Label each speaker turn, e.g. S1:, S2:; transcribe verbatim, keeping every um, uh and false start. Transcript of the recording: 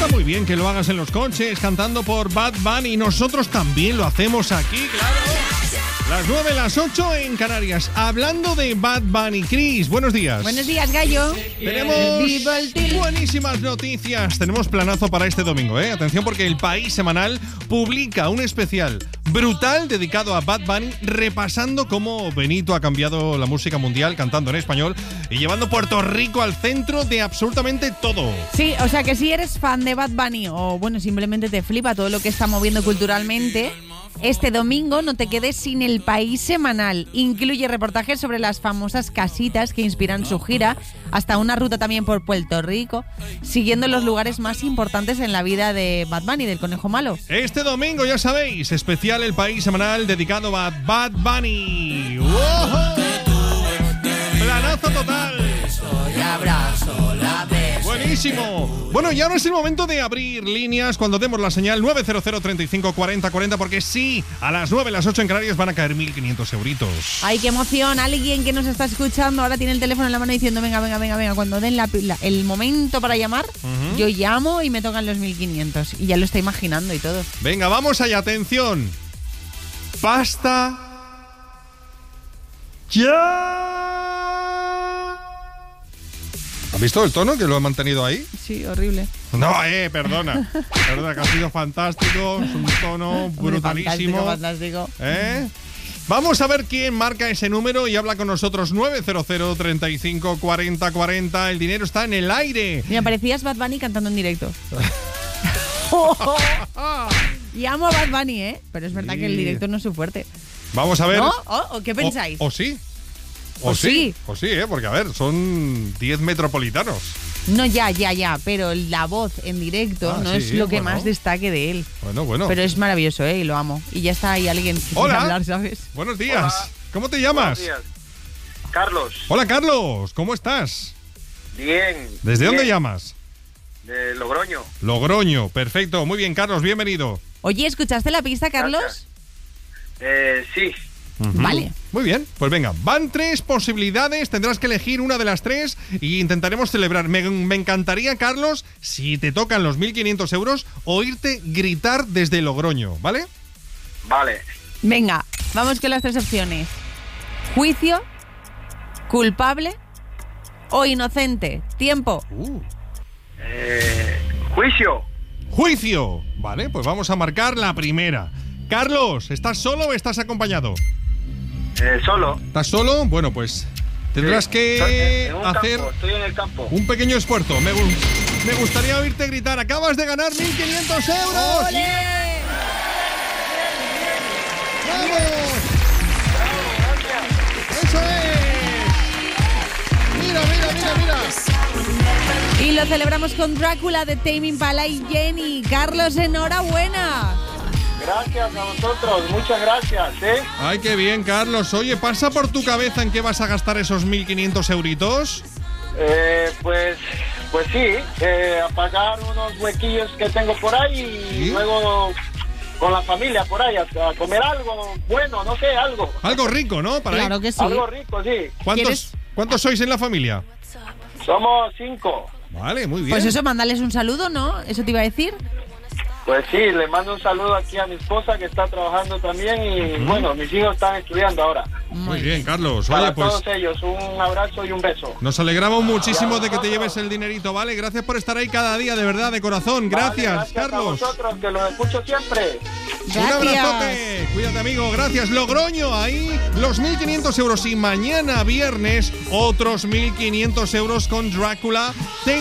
S1: Está muy bien que lo hagas en los coches cantando por Bad Bunny. Nosotros también lo hacemos aquí, claro. Las nueve, las ocho en Canarias. Hablando de Bad Bunny, Chris, buenos días.
S2: Buenos días, Gallo.
S1: Tenemos buenísimas noticias. Tenemos planazo para este domingo, ¿eh? Atención, porque El País Semanal publica un especial brutal dedicado a Bad Bunny, repasando cómo Benito ha cambiado la música mundial cantando en español y llevando Puerto Rico al centro de absolutamente todo.
S2: Sí, o sea que si eres fan de Bad Bunny o, bueno, simplemente te flipa todo lo que está moviendo culturalmente, este domingo no te quedes sin El País Semanal. Incluye reportajes sobre las famosas casitas que inspiran su gira, hasta una ruta también por Puerto Rico, siguiendo los lugares más importantes en la vida de Bad Bunny, del Conejo Malo.
S1: Este domingo, ya sabéis, especial El País Semanal dedicado a Bad Bunny. ¡Wow! ¡Planazo total!
S2: Abrazo, la beso.
S1: Buenísimo. Bueno, y ahora es el momento de abrir líneas cuando demos la señal nueve cero cero, treinta y cinco, cuarenta, cuarenta, porque sí, a las nueve, las ocho en Canarias van a caer mil quinientos euritos.
S2: Ay, qué emoción. Alguien que nos está escuchando ahora tiene el teléfono en la mano diciendo venga, venga, venga, venga. Cuando den la, la, el momento para llamar, uh-huh. yo llamo y me tocan los mil quinientos. Y ya lo está imaginando y todo.
S1: Venga, vamos allá, atención. Pasta ya. ¿Has visto el tono que lo he mantenido ahí?
S2: Sí, horrible.
S1: No, eh, perdona. Perdona, que ha sido fantástico. Es un tono brutalísimo.
S2: Fantástico, fantástico.
S1: ¿Eh? Vamos a ver quién marca ese número y habla con nosotros. Nueve cero cero, treinta y cinco, cuarenta, cuarenta. El dinero está en el aire.
S2: Me parecías Bad Bunny cantando en directo. Llamo a Bad Bunny, ¿eh? Pero es verdad sí. que el directo no es su fuerte.
S1: Vamos a ver.
S2: ¿No? ¿O, o qué pensáis?
S1: O, o sí.
S2: O, o sí.
S1: sí. O sí, ¿eh? Porque, a ver, son diez metropolitanos.
S2: No, ya, ya, ya. Pero la voz en directo ah, no sí, es lo que
S1: bueno.
S2: más destaque de él.
S1: Bueno, bueno.
S2: Pero es maravilloso, ¿eh? Y lo amo. Y ya está ahí alguien que
S1: Hola.
S2: quiere hablar, ¿sabes?
S1: Buenos días.
S3: Hola.
S1: ¿Cómo te llamas?
S3: Buenos días. Carlos.
S1: Hola, Carlos. ¿Cómo estás?
S3: Bien.
S1: ¿Desde
S3: bien.
S1: dónde llamas?
S3: De Logroño.
S1: Logroño. Perfecto. Muy bien, Carlos. Bienvenido.
S2: Oye, ¿escuchaste la pista, Carlos?
S3: Gracias. Eh, sí.
S1: Uh-huh.
S2: Vale.
S1: Muy bien, pues venga, van tres posibilidades, tendrás que elegir una de las tres y intentaremos celebrar. Me, me encantaría, Carlos, si te tocan los mil quinientos euros, oírte gritar desde Logroño, ¿vale?
S3: Vale.
S2: Venga, vamos con las tres opciones. Juicio, culpable o inocente. Tiempo.
S1: Uh.
S3: Eh, juicio.
S1: Juicio. Vale, pues vamos a marcar la primera. Carlos, ¿estás solo o estás acompañado?
S3: Eh, solo.
S1: ¿Estás solo? Bueno, pues tendrás
S3: sí.
S1: que
S3: en un
S1: hacer
S3: campo. Estoy en el campo.
S1: un pequeño esfuerzo. Me, me gustaría oírte gritar. Acabas de ganar mil quinientos euros.
S2: ¡Ole!
S1: ¡Vamos! ¡Eso es! ¡Mira, mira, mira, mira!
S2: Y lo celebramos con Drácula de Tame Impala y Jenny. Carlos, enhorabuena.
S3: Gracias a vosotros, muchas gracias, ¿eh?
S1: Ay, qué bien, Carlos. Oye, ¿pasa por tu cabeza en qué vas a gastar esos mil quinientos euritos?
S3: Eh, pues, pues sí, eh, a pagar unos huequillos que tengo por ahí y ¿sí? luego con la familia por ahí a, a comer algo bueno, no sé, algo.
S1: Algo rico, ¿no? Para
S2: claro
S1: ir.
S2: que sí.
S3: Algo rico, sí.
S1: ¿Cuántos, ¿Cuántos sois en la familia?
S3: Somos cinco.
S1: Vale, muy bien.
S2: Pues eso, mandales un saludo, ¿no? Eso te iba a decir.
S3: Pues sí, le mando un saludo aquí a mi esposa que está trabajando también y uh-huh. bueno, mis hijos están estudiando ahora.
S1: Muy bien, Carlos.
S3: Para
S1: Oye, pues
S3: todos ellos, un abrazo y un beso.
S1: Nos alegramos muchísimo de que te lleves el dinerito, ¿vale? Gracias por estar ahí cada día, de verdad, de corazón. Gracias,
S3: vale, gracias
S1: Carlos.
S3: A vosotros, que los escucho siempre.
S2: Gracias.
S1: Un abrazote. Cuídate, amigo. Gracias, Logroño. Ahí los mil quinientos euros y mañana viernes otros mil quinientos euros con Drácula.